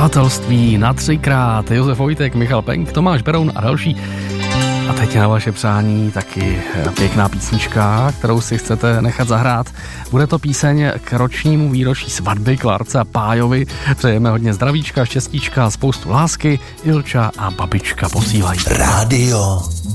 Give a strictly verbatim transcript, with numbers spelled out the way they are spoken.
Přátelství na třikrát. Josef Vojtek, Michal Penk, Tomáš Beroun a další. A teď na vaše přání taky pěkná písnička, kterou si chcete nechat zahrát. Bude to píseň k ročnímu výročí svatby Klárce a Pájovi. Přejeme hodně zdravíčka, štěstíčka, spoustu lásky. Ilča a babička posílají. Rádio